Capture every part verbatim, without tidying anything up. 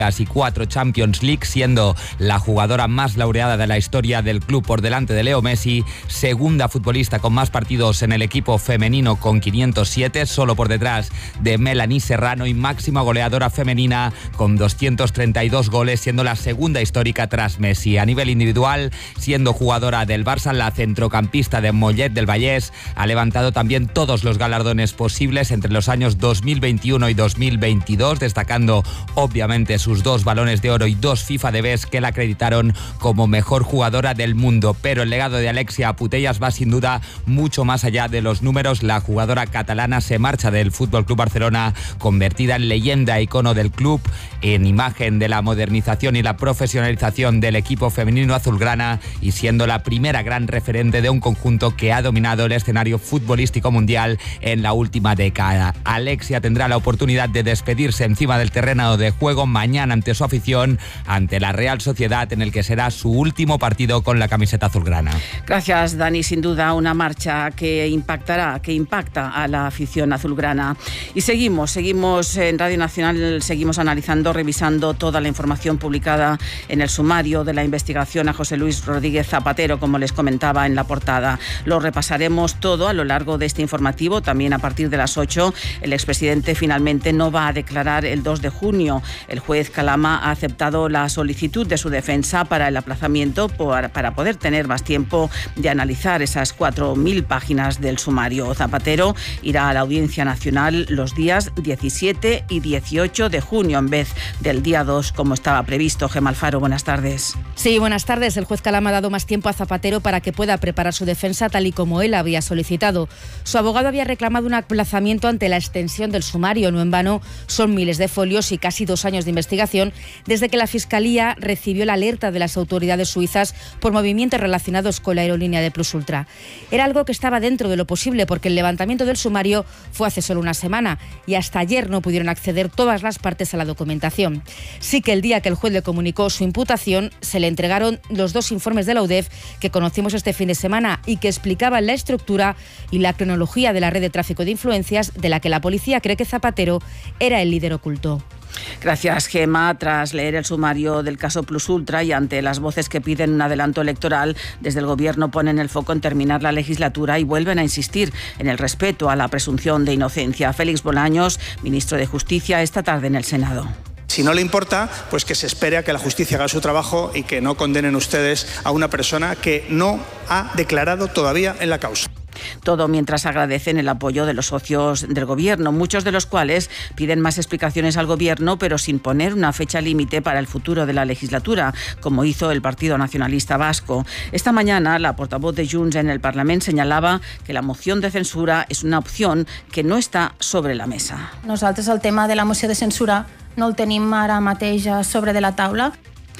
y cuatro Champions League, siendo la jugadora más laureada de la historia del club por delante de Leo Messi, segunda futbolista con más partidos en el equipo femenino con quinientos siete, solo por detrás de Melanie Serrano, y máxima goleadora femenina con doscientos treinta y dos goles, siendo la segunda histórica tras Messi. A nivel individual, siendo jugadora del Barça, la centrocampista de Mollet del Vallès ha levantado también todos los galardones posibles entre los años dos mil veintiuno y dos mil veintidós, destacando obviamente su sus dos balones de oro y dos FIFA de Best que la acreditaron como mejor jugadora del mundo. Pero el legado de Alexia Putellas va sin duda mucho más allá de los números. La jugadora catalana se marcha del F C Barcelona, convertida en leyenda e icono del club, en imagen de la modernización y la profesionalización del equipo femenino azulgrana, y siendo la primera gran referente de un conjunto que ha dominado el escenario futbolístico mundial en la última década. Alexia tendrá la oportunidad de despedirse encima del terreno de juego mañana ante su afición, ante la Real Sociedad, en el que será su último partido con la camiseta azulgrana. Gracias, Dani. Sin duda una marcha que impactará, que impacta a la afición azulgrana. Y seguimos, seguimos en Radio Nacional, seguimos analizando, revisando toda la información publicada en el sumario de la investigación a José Luis Rodríguez Zapatero, como les comentaba en la portada. Lo repasaremos todo a lo largo de este informativo. También a partir de las ocho, el expresidente finalmente no va a declarar el dos de junio. El juez Calama ha aceptado la solicitud de su defensa para el aplazamiento para poder tener más tiempo de analizar esas cuatro mil páginas del sumario. Zapatero irá a la Audiencia Nacional los días diecisiete y dieciocho de junio en vez del día dos como estaba previsto. Gemma Alfaro, buenas tardes. Sí, buenas tardes. El juez Calama ha dado más tiempo a Zapatero para que pueda preparar su defensa tal y como él había solicitado. Su abogado había reclamado un aplazamiento ante la extensión del sumario. No en vano, son miles de folios y casi dos años de investigación desde que la Fiscalía recibió la alerta de las autoridades suizas por movimientos relacionados con la aerolínea de Plus Ultra. Era algo que estaba dentro de lo posible porque el levantamiento del sumario fue hace solo una semana y hasta ayer no pudieron acceder todas las partes a la documentación. Sí que el día que el juez le comunicó su imputación se le entregaron los dos informes de la U D E F que conocimos este fin de semana y que explicaban la estructura y la cronología de la red de tráfico de influencias de la que la policía cree que Zapatero era el líder oculto. Gracias, Gemma. Tras leer el sumario del caso Plus Ultra y ante las voces que piden un adelanto electoral, desde el Gobierno ponen el foco en terminar la legislatura y vuelven a insistir en el respeto a la presunción de inocencia. Félix Bolaños, ministro de Justicia, esta tarde en el Senado. Si no le importa, pues que se espere a que la justicia haga su trabajo y que no condenen ustedes a una persona que no ha declarado todavía en la causa. Todo mientras agradecen el apoyo de los socios del Gobierno, muchos de los cuales piden más explicaciones al Gobierno, pero sin poner una fecha límite para el futuro de la legislatura, como hizo el Partido Nacionalista Vasco. Esta mañana, la portavoz de Junts en el Parlament señalaba que la moción de censura és una opció que no està sobre la mesa. Nosaltres el tema de la moció de censura no el tenim ara mateix sobre de la taula.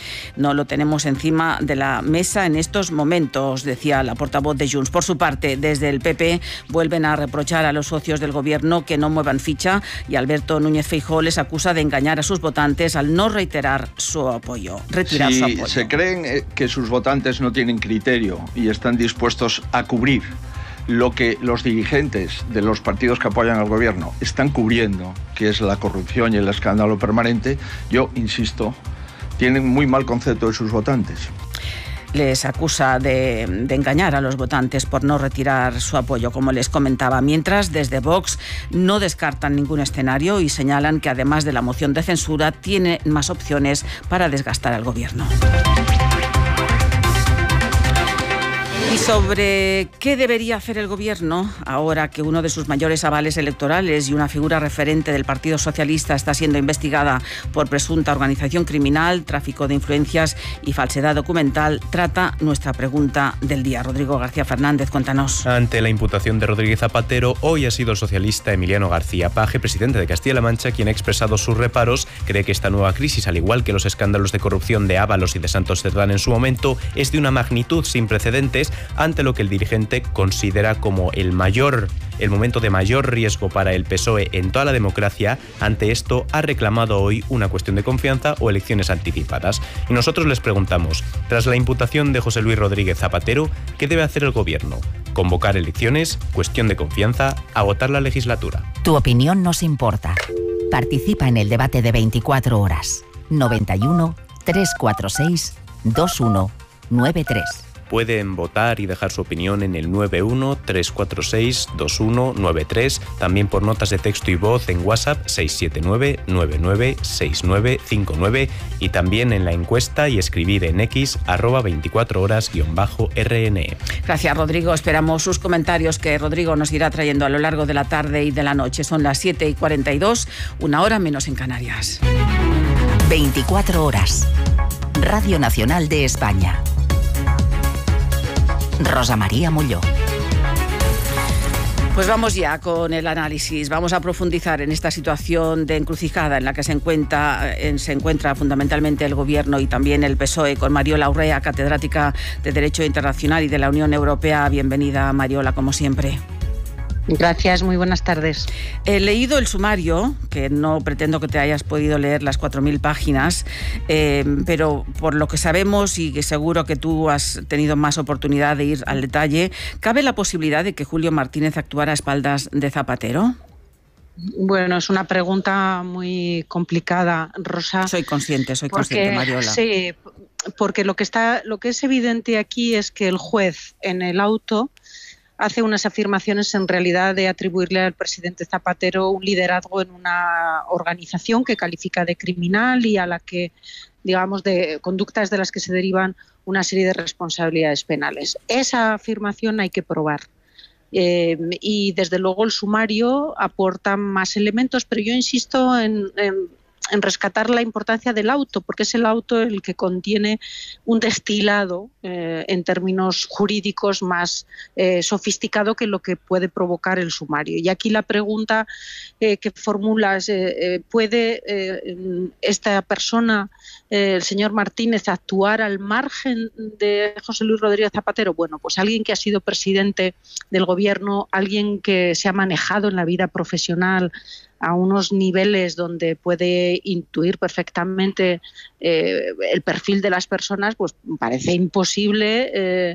No lo tenemos encima de la mesa en estos momentos, decía la portavoz de Junts. Por su parte, desde el P P vuelven a reprochar a los socios del Gobierno que no muevan ficha y Alberto Núñez Feijóo les acusa de engañar a sus votantes al no reiterar su apoyo, retirar si su apoyo. Se creen que sus votantes no tienen criterio y están dispuestos a cubrir lo que los dirigentes de los partidos que apoyan al Gobierno están cubriendo, que es la corrupción y el escándalo permanente, yo insisto, tienen muy mal concepto de sus votantes. Les acusa de, de engañar a los votantes por no retirar su apoyo, como les comentaba. Mientras, desde Vox no descartan ningún escenario y señalan que además de la moción de censura, tiene más opciones para desgastar al Gobierno. Y sobre qué debería hacer el Gobierno ahora que uno de sus mayores avales electorales y una figura referente del Partido Socialista está siendo investigada por presunta organización criminal, tráfico de influencias y falsedad documental, trata nuestra pregunta del día. Rodrigo García Fernández, cuéntanos. Ante la imputación de Rodríguez Zapatero, hoy ha sido el socialista Emiliano García Paje, presidente de Castilla-La Mancha, quien ha expresado sus reparos. Cree que esta nueva crisis, al igual que los escándalos de corrupción de Ábalos y de Santos Cerdán en su momento, es de una magnitud sin precedentes, ante lo que el dirigente considera como el mayor, el momento de mayor riesgo para el P S O E en toda la democracia. Ante esto ha reclamado hoy una cuestión de confianza o elecciones anticipadas. Y nosotros les preguntamos, tras la imputación de José Luis Rodríguez Zapatero, ¿qué debe hacer el Gobierno? ¿Convocar elecciones? ¿Cuestión de confianza? ¿Agotar la legislatura? Tu opinión nos importa. Participa en el debate de veinticuatro horas. noventa y uno, trescientos cuarenta y seis, veintiuno noventa y tres. Pueden votar y dejar su opinión en el nueve uno, tres cuatro seis, dos uno nueve tres, también por notas de texto y voz en WhatsApp seis siete nueve, nueve nueve seis nueve cinco nueve y también en la encuesta y escribir en X arroba veinticuatro horas guión bajo R N E. Gracias, Rodrigo. Esperamos sus comentarios que Rodrigo nos irá trayendo a lo largo de la tarde y de la noche. Son las siete y cuarenta y dos, una hora menos en Canarias. veinticuatro horas. Radio Nacional de España. Rosa María Molló. Pues vamos ya con el análisis. Vamos a profundizar en esta situación de encrucijada en la que se encuentra, en, se encuentra fundamentalmente el Gobierno y también el P S O E, con Mariola Urrea, catedrática de Derecho Internacional y de la Unión Europea. Bienvenida, Mariola, como siempre. Gracias, muy buenas tardes. He leído el sumario, que no pretendo que te hayas podido leer las cuatro mil páginas, eh, pero por lo que sabemos y que seguro que tú has tenido más oportunidad de ir al detalle, ¿cabe la posibilidad de que Julio Martínez actuara a espaldas de Zapatero? Bueno, es una pregunta muy complicada, Rosa. Soy consciente, soy porque, consciente, Mariola. Sí, porque lo que está, lo que es evidente aquí es que el juez en el auto hace unas afirmaciones en realidad de atribuirle al presidente Zapatero un liderazgo en una organización que califica de criminal y a la que, digamos, de conductas de las que se derivan una serie de responsabilidades penales. Esa afirmación hay que probar. Eh, y desde luego el sumario aporta más elementos, pero yo insisto en, en en rescatar la importancia del auto, porque es el auto el que contiene un destilado eh, en términos jurídicos más eh, sofisticado que lo que puede provocar el sumario. Y aquí la pregunta eh, que formulas, eh, eh, ¿puede eh, esta persona, eh, el señor Martínez, actuar al margen de José Luis Rodríguez Zapatero? Bueno, pues alguien que ha sido presidente del Gobierno, alguien que se ha manejado en la vida profesional a unos niveles donde puede intuir perfectamente eh, el perfil de las personas, pues parece imposible eh,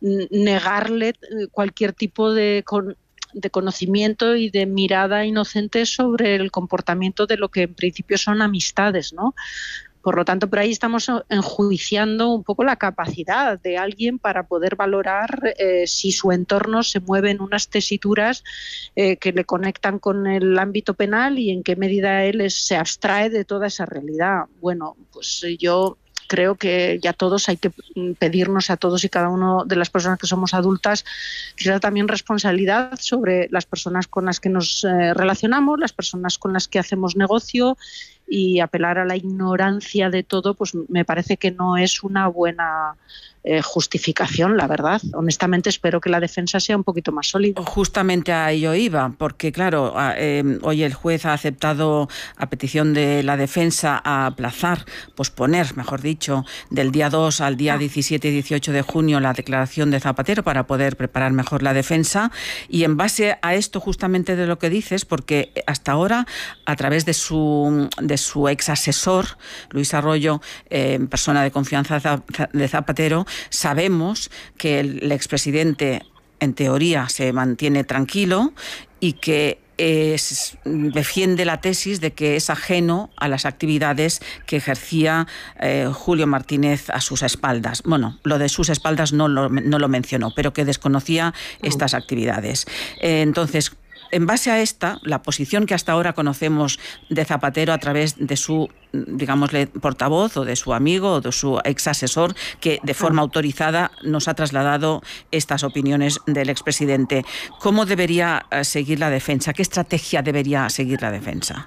negarle cualquier tipo de, con, de conocimiento y de mirada inocente sobre el comportamiento de lo que en principio son amistades, ¿no? Por lo tanto, por ahí estamos enjuiciando un poco la capacidad de alguien para poder valorar eh, si su entorno se mueve en unas tesituras eh, que le conectan con el ámbito penal y en qué medida él es, se abstrae de toda esa realidad. Bueno, pues yo creo que ya todos hay que pedirnos a todos y cada uno de las personas que somos adultas quizá también responsabilidad sobre las personas con las que nos eh, relacionamos, las personas con las que hacemos negocio, y apelar a la ignorancia de todo, pues me parece que no es una buena eh, justificación, la verdad. Honestamente espero que la defensa sea un poquito más sólida. Justamente a ello iba, porque claro, eh, hoy el juez ha aceptado a petición de la defensa a aplazar, posponer, mejor dicho, del día dos al día diecisiete y dieciocho de junio la declaración de Zapatero para poder preparar mejor la defensa, y en base a esto justamente de lo que dices, porque hasta ahora a través de su de su ex asesor, Luis Arroyo, eh, persona de confianza de Zapatero, sabemos que el expresidente en teoría se mantiene tranquilo y que es, defiende la tesis de que es ajeno a las actividades que ejercía eh, Julio Martínez a sus espaldas. Bueno, lo de sus espaldas no lo, no lo mencionó, pero que desconocía estas actividades. Eh, entonces, en base a esta, la posición que hasta ahora conocemos de Zapatero a través de su, digámosle, portavoz o de su amigo o de su ex asesor, que de forma autorizada nos ha trasladado estas opiniones del expresidente. ¿Cómo debería seguir la defensa? ¿Qué estrategia debería seguir la defensa?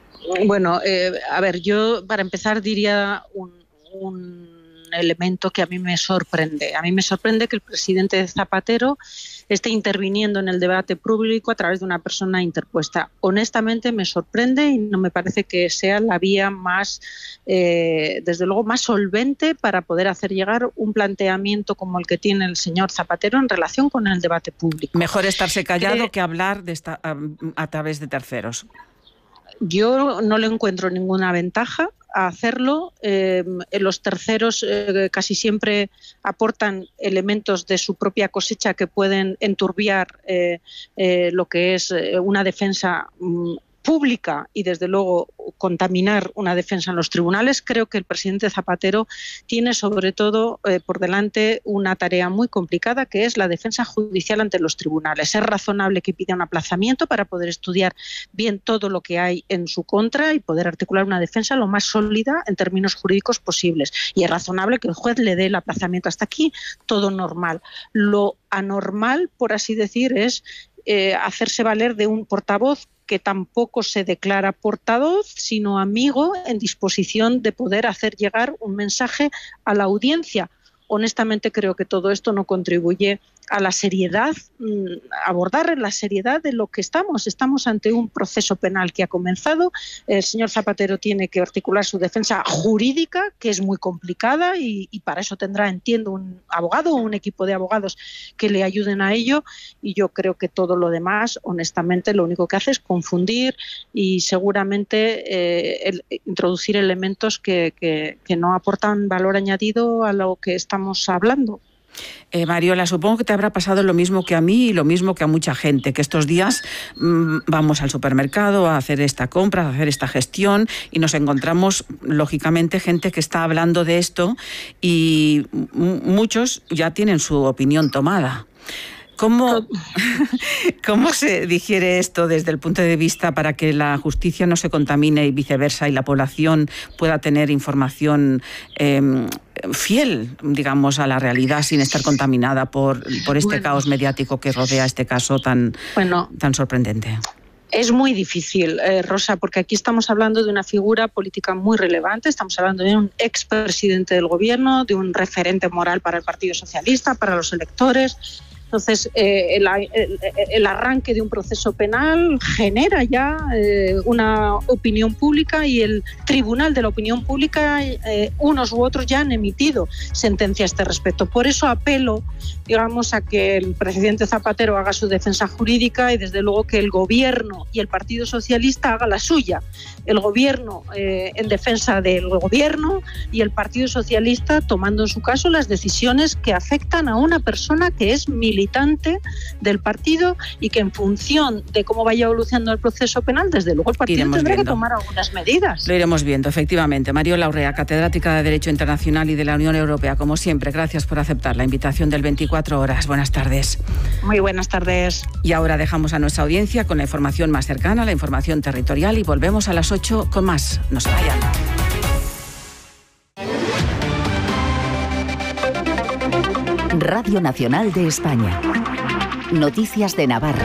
Bueno, eh, a ver, yo para empezar diría un, un elemento que a mí me sorprende. A mí me sorprende que el presidente Zapatero esté interviniendo en el debate público a través de una persona interpuesta. Honestamente me sorprende y no me parece que sea la vía más, eh, desde luego, más solvente para poder hacer llegar un planteamiento como el que tiene el señor Zapatero en relación con el debate público. Mejor estarse callado que, que hablar de esta, a, a través de terceros. Yo no le encuentro ninguna ventaja a hacerlo. Eh, los terceros eh, casi siempre aportan elementos de su propia cosecha que pueden enturbiar eh, eh, lo que es una defensa mm, pública y desde luego contaminar una defensa en los tribunales. Creo que el presidente Zapatero tiene sobre todo eh, por delante una tarea muy complicada, que es la defensa judicial ante los tribunales. Es razonable que pida un aplazamiento para poder estudiar bien todo lo que hay en su contra y poder articular una defensa lo más sólida en términos jurídicos posibles. Y es razonable que el juez le dé el aplazamiento. Hasta aquí todo normal. Lo anormal, por así decir, es eh, hacerse valer de un portavoz que tampoco se declara portavoz, sino amigo en disposición de poder hacer llegar un mensaje a la audiencia. Honestamente creo que todo esto no contribuye a la seriedad, abordar la seriedad de lo que estamos. Estamos ante un proceso penal que ha comenzado. El señor Zapatero tiene que articular su defensa jurídica, que es muy complicada, y, y para eso tendrá, entiendo, un abogado o un equipo de abogados que le ayuden a ello. Y yo creo que todo lo demás, honestamente, lo único que hace es confundir y seguramente eh, el, introducir elementos que, que, que no aportan valor añadido a lo que estamos hablando. Eh, Mariola, supongo que te habrá pasado lo mismo que a mí y lo mismo que a mucha gente, que estos días mmm, vamos al supermercado a hacer esta compra, a hacer esta gestión y nos encontramos, lógicamente, gente que está hablando de esto y m- muchos ya tienen su opinión tomada. ¿Cómo, ¿Cómo se digiere esto desde el punto de vista para que la justicia no se contamine y viceversa y la población pueda tener información eh, fiel, digamos, a la realidad sin estar contaminada por, por este bueno. caos mediático que rodea este caso tan, bueno. tan sorprendente? Es muy difícil, eh, Rosa, porque aquí estamos hablando de una figura política muy relevante, estamos hablando de un expresidente del gobierno, de un referente moral para el Partido Socialista, para los electores. Entonces, eh, el, el, el arranque de un proceso penal genera ya eh, una opinión pública y el Tribunal de la Opinión Pública, eh, unos u otros ya han emitido sentencia a este respecto. Por eso apelo, digamos, a que el presidente Zapatero haga su defensa jurídica y, desde luego, que el Gobierno y el Partido Socialista haga la suya. El Gobierno eh, en defensa del Gobierno y el Partido Socialista tomando en su caso las decisiones que afectan a una persona que es militar militante del partido y que en función de cómo vaya evolucionando el proceso penal, desde luego el partido iremos tendrá viendo. que tomar algunas medidas. Lo iremos viendo, efectivamente. Mariola Urrea, catedrática de Derecho Internacional y de la Unión Europea, como siempre, gracias por aceptar la invitación del veinticuatro horas. Buenas tardes. Muy buenas tardes. Y ahora dejamos a nuestra audiencia con la información más cercana, la información territorial, y volvemos a las ocho con más. No se vayan. Radio Nacional de España. Noticias de Navarra.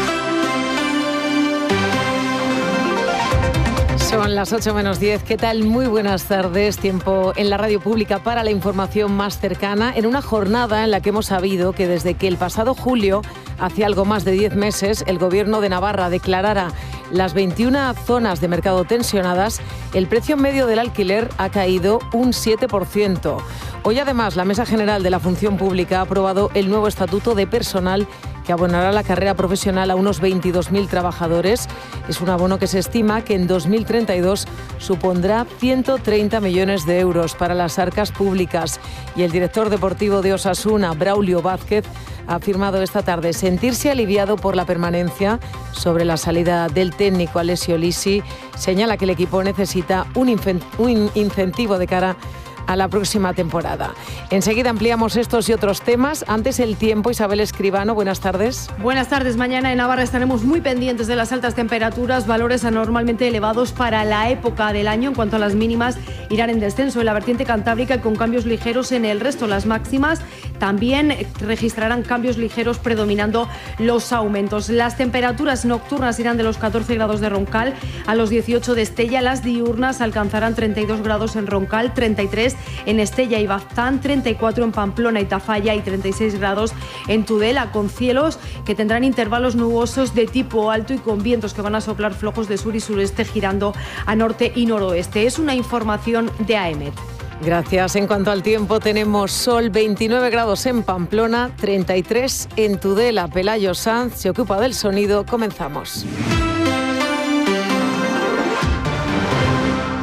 Son las ocho menos diez. ¿Qué tal? Muy buenas tardes. Tiempo en la radio pública para la información más cercana, en una jornada en la que hemos sabido que desde que el pasado julio, hace algo más de diez meses, el Gobierno de Navarra declarara las veintiuna zonas de mercado tensionadas, el precio medio del alquiler ha caído un siete por ciento. Hoy, además, la Mesa General de la Función Pública ha aprobado el nuevo Estatuto de Personal que abonará la carrera profesional a unos veintidós mil trabajadores. Es un abono que se estima que en dos mil treinta y dos supondrá ciento treinta millones de euros para las arcas públicas. Y el director deportivo de Osasuna, Braulio Vázquez, ha afirmado esta tarde sentirse aliviado por la permanencia. Sobre la salida del técnico Alessio Lisi, señala que el equipo necesita un, infen- un incentivo de cara a la próxima temporada. Enseguida ampliamos estos y otros temas. Antes el tiempo. Isabel Escribano, buenas tardes. Buenas tardes. Mañana en Navarra estaremos muy pendientes de las altas temperaturas, valores anormalmente elevados para la época del año. En cuanto a las mínimas, irán en descenso en la vertiente cantábrica y con cambios ligeros en el resto. Las máximas también registrarán cambios ligeros, predominando los aumentos. Las temperaturas nocturnas irán de los catorce grados de Roncal a los dieciocho de Estella. Las diurnas alcanzarán treinta y dos grados en Roncal, treinta y tres en Estella y Baztán, treinta y cuatro en Pamplona y Tafalla y treinta y seis grados en Tudela, con cielos que tendrán intervalos nubosos de tipo alto y con vientos que van a soplar flojos de sur y sureste, girando a norte y noroeste. Es una información de A E M E T. Gracias. En cuanto al tiempo, tenemos sol, veintinueve grados en Pamplona, treinta y tres en Tudela. Pelayo Sanz se ocupa del sonido. Comenzamos.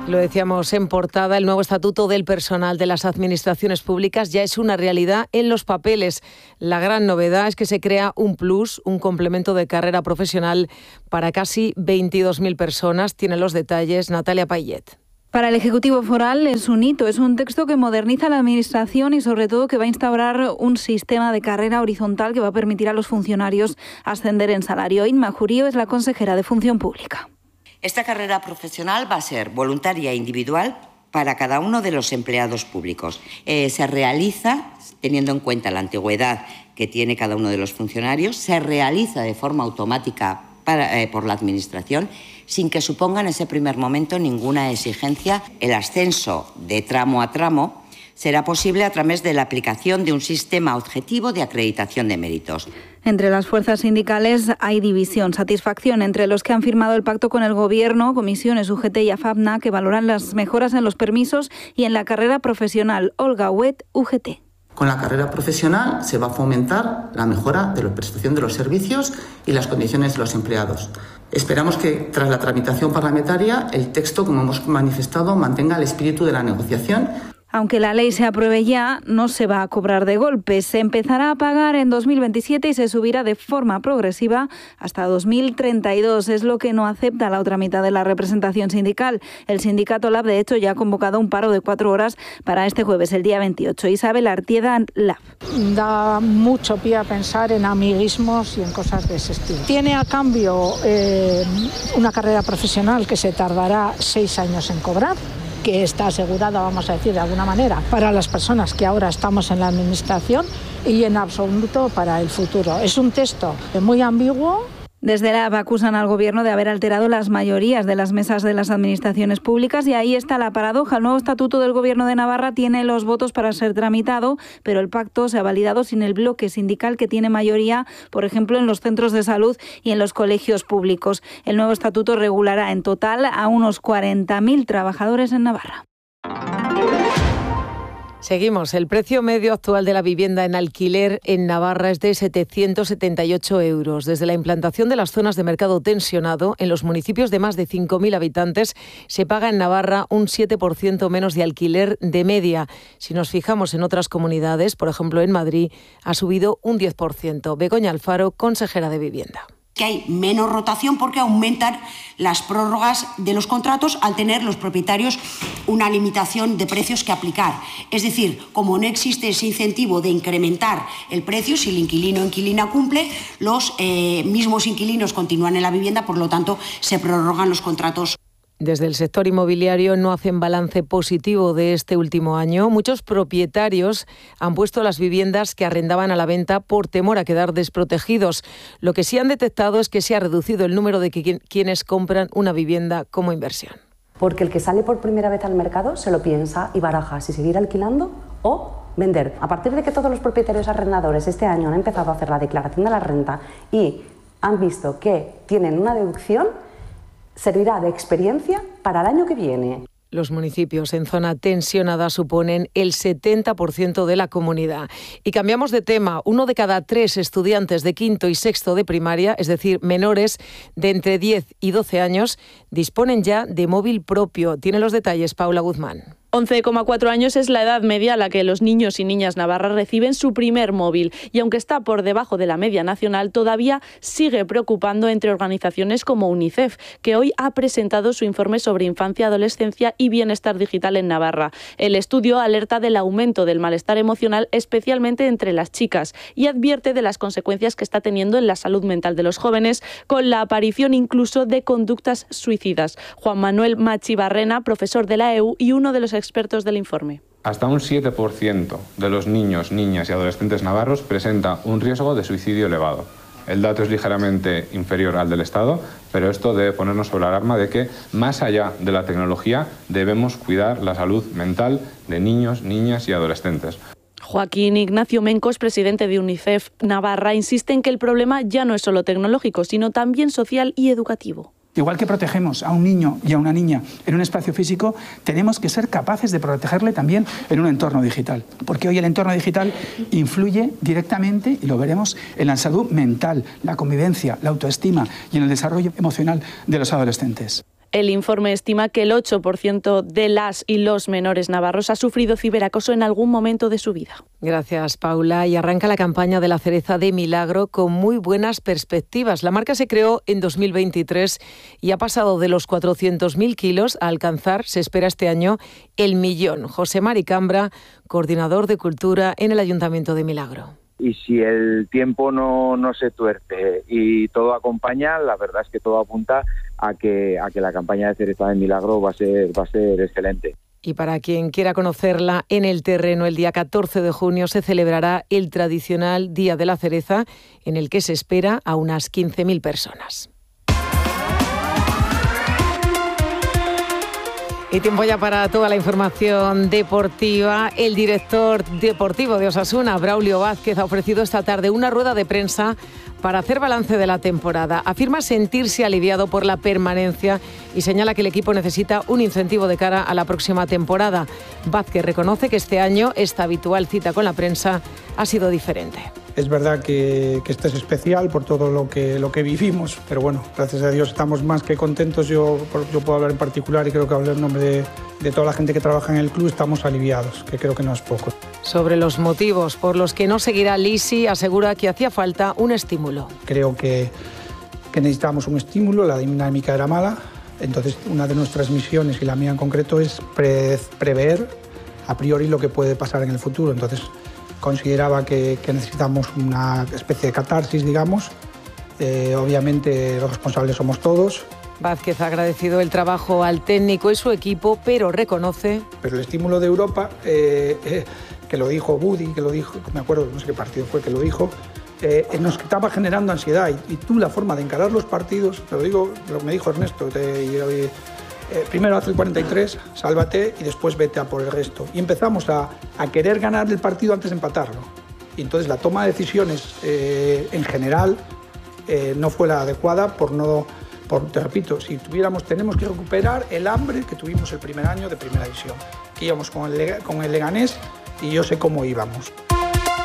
Lo decíamos en portada, el nuevo estatuto del personal de las administraciones públicas ya es una realidad en los papeles. La gran novedad es que se crea un plus, un complemento de carrera profesional para casi veintidós mil personas. Tiene los detalles Natalia Payet. Para el Ejecutivo Foral es un hito, es un texto que moderniza la Administración y sobre todo que va a instaurar un sistema de carrera horizontal que va a permitir a los funcionarios ascender en salario. Inma Jurío es la consejera de Función Pública. Esta carrera profesional va a ser voluntaria e individual para cada uno de los empleados públicos. Eh, se realiza, teniendo en cuenta la antigüedad que tiene cada uno de los funcionarios, se realiza de forma automática para, eh, por la Administración, sin que suponga en ese primer momento ninguna exigencia. El ascenso de tramo a tramo será posible a través de la aplicación de un sistema objetivo de acreditación de méritos. Entre las fuerzas sindicales hay división, satisfacción entre los que han firmado el pacto con el Gobierno, comisiones U G T y AFAPNA, que valoran las mejoras en los permisos y en la carrera profesional. Olga Huet, U G T. Con la carrera profesional se va a fomentar la mejora de la prestación de los servicios y las condiciones de los empleados. Esperamos que, tras la tramitación parlamentaria, el texto, como hemos manifestado, mantenga el espíritu de la negociación. Aunque la ley se apruebe ya, no se va a cobrar de golpe. Se empezará a pagar en dos mil veintisiete y se subirá de forma progresiva hasta dos mil treinta y dos. Es lo que no acepta la otra mitad de la representación sindical. El sindicato Lab, de hecho, ya ha convocado un paro de cuatro horas para este jueves, el día veintiocho. Isabel Artieda, Lab. Da mucho pie a pensar en amiguismos y en cosas de ese estilo. Tiene a cambio eh, una carrera profesional que se tardará seis años en cobrar, que está asegurada, vamos a decir, de alguna manera, para las personas que ahora estamos en la Administración y en absoluto para el futuro. Es un texto muy ambiguo. Desde la A B acusan al Gobierno de haber alterado las mayorías de las mesas de las administraciones públicas y ahí está la paradoja. El nuevo estatuto del Gobierno de Navarra tiene los votos para ser tramitado, pero el pacto se ha validado sin el bloque sindical que tiene mayoría, por ejemplo, en los centros de salud y en los colegios públicos. El nuevo estatuto regulará en total a unos cuarenta mil trabajadores en Navarra. Seguimos. El precio medio actual de la vivienda en alquiler en Navarra es de setecientos setenta y ocho euros. Desde la implantación de las zonas de mercado tensionado en los municipios de más de cinco mil habitantes se paga en Navarra un siete por ciento menos de alquiler de media. Si nos fijamos en otras comunidades, por ejemplo en Madrid, ha subido un diez por ciento. Begoña Alfaro, consejera de Vivienda. Que hay menos rotación porque aumentan las prórrogas de los contratos al tener los propietarios una limitación de precios que aplicar. Es decir, como no existe ese incentivo de incrementar el precio, si el inquilino o inquilina cumple, los eh, mismos inquilinos continúan en la vivienda, por lo tanto se prorrogan los contratos. Desde el sector inmobiliario no hacen balance positivo de este último año. Muchos propietarios han puesto las viviendas que arrendaban a la venta por temor a quedar desprotegidos. Lo que sí han detectado es que se ha reducido el número de que, quienes compran una vivienda como inversión. Porque el que sale por primera vez al mercado se lo piensa y baraja si seguir alquilando o vender. A partir de que todos los propietarios arrendadores este año han empezado a hacer la declaración de la renta y han visto que tienen una deducción, servirá de experiencia para el año que viene. Los municipios en zona tensionada suponen el setenta por ciento de la comunidad. Y cambiamos de tema. Uno de cada tres estudiantes de quinto y sexto de primaria, es decir, menores de entre diez y doce años, disponen ya de móvil propio. Tiene los detalles Paula Guzmán. once coma cuatro años es la edad media a la que los niños y niñas navarras reciben su primer móvil y aunque está por debajo de la media nacional, todavía sigue preocupando entre organizaciones como UNICEF, que hoy ha presentado su informe sobre infancia, adolescencia y bienestar digital en Navarra. El estudio alerta del aumento del malestar emocional, especialmente entre las chicas, y advierte de las consecuencias que está teniendo en la salud mental de los jóvenes, con la aparición incluso de conductas suicidas. Juan Manuel Machibarrena, profesor de la E U y uno de los expertos del informe. Hasta un siete por ciento de los niños, niñas y adolescentes navarros presenta un riesgo de suicidio elevado. El dato es ligeramente inferior al del Estado, pero esto debe ponernos sobre la alarma de que, más allá de la tecnología, debemos cuidar la salud mental de niños, niñas y adolescentes. Joaquín Ignacio Mencos, presidente de UNICEF Navarra, insiste en que el problema ya no es solo tecnológico, sino también social y educativo. Igual que protegemos a un niño y a una niña en un espacio físico, tenemos que ser capaces de protegerle también en un entorno digital. Porque hoy el entorno digital influye directamente, y lo veremos, en la salud mental, la convivencia, la autoestima y en el desarrollo emocional de los adolescentes. El informe estima que el ocho por ciento de las y los menores navarros ha sufrido ciberacoso en algún momento de su vida. Gracias, Paula. Y arranca la campaña de la cereza de Milagro con muy buenas perspectivas. La marca se creó en dos mil veintitrés y ha pasado de los cuatrocientos mil kilos a alcanzar, se espera este año, el millón. José Mari Cambra, coordinador de Cultura en el Ayuntamiento de Milagro. Y si el tiempo no, no se tuerce y todo acompaña, la verdad es que todo apunta a que, a que la campaña de cereza de Milagro va a ser, va a ser excelente. Y para quien quiera conocerla, en el terreno el día catorce de junio se celebrará el tradicional Día de la Cereza, en el que se espera a unas quince mil personas. Y tiempo ya para toda la información deportiva. El director deportivo de Osasuna, Braulio Vázquez, ha ofrecido esta tarde una rueda de prensa para hacer balance de la temporada. Afirma sentirse aliviado por la permanencia y señala que el equipo necesita un incentivo de cara a la próxima temporada. Vázquez reconoce que este año esta habitual cita con la prensa ha sido diferente. Es verdad que, que este es especial por todo lo que, lo que vivimos, pero bueno, gracias a Dios estamos más que contentos. Yo, yo puedo hablar en particular y creo que hablo en nombre de, de toda la gente que trabaja en el club, estamos aliviados, que creo que no es poco. Sobre los motivos por los que no seguirá Lisi, asegura que hacía falta un estímulo. Creo que, que necesitábamos un estímulo, la dinámica era mala, entonces una de nuestras misiones, y la mía en concreto, es pre, prever a priori lo que puede pasar en el futuro. Entonces consideraba que, que necesitamos una especie de catarsis, digamos. Eh, obviamente los responsables somos todos. Vázquez ha agradecido el trabajo al técnico y su equipo, pero reconoce... Pero el estímulo de Europa, eh, eh, que lo dijo Budi, que lo dijo, me acuerdo, no sé qué partido fue que lo dijo, eh, nos estaba generando ansiedad. Y, y tú la forma de encarar los partidos, te lo digo, lo me dijo Ernesto, te, y, y, Eh, primero haz el cuarenta y tres, sálvate y después vete a por el resto. Y empezamos a, a querer ganar el partido antes de empatarlo. Y entonces la toma de decisiones eh, en general eh, no fue la adecuada por no, por, te repito, si tuviéramos, tenemos que recuperar el hambre que tuvimos el primer año de Primera División. Que íbamos con el, con el Leganés y yo sé cómo íbamos.